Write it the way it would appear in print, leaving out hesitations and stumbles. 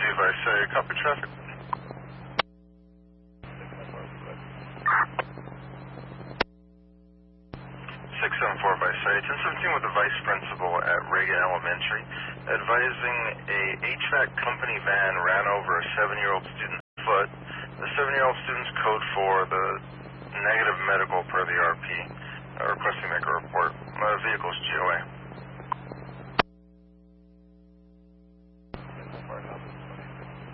Vice, copy traffic. 674 Vice, 1017 with the Vice Principal at Reagan Elementary, advising a HVAC company van ran over a 7-year-old student's foot. The 7-year-old student's code for the negative medical per the RP, requesting